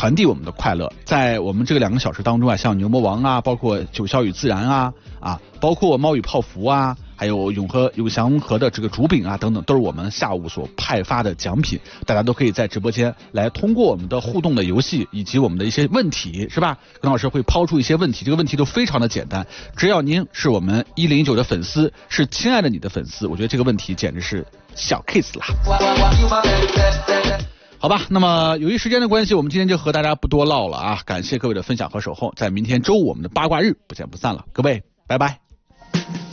传递我们的快乐。在我们这个2个小时当中啊，像牛魔王啊，包括九霄与自然啊，包括猫与泡芙啊，还有永祥和的这个竹饼啊等等，都是我们下午所派发的奖品。大家都可以在直播间来通过我们的互动的游戏以及我们的一些问题，是吧？耿老师会抛出一些问题，这个问题都非常的简单，只要您是我们1019的粉丝，是亲爱的你的粉丝，我觉得这个问题简直是小 case 啦。好吧，那么由于时间的关系，我们今天就和大家不多唠了啊！感谢各位的分享和守候，在明天周五我们的八卦日不见不散了，各位拜拜。